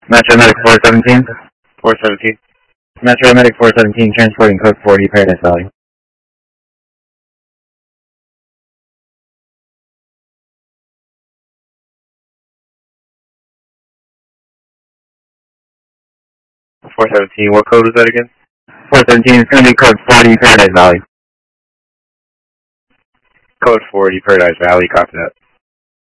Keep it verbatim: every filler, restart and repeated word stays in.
Metro Medic four seventeen. four seventeen. Metro Medic four seventeen, transporting code forty, Paradise Valley. four seventeen, what code was that again? four seventeen, it's going to be code forty, Paradise Valley. Code forty, Paradise Valley, copy that.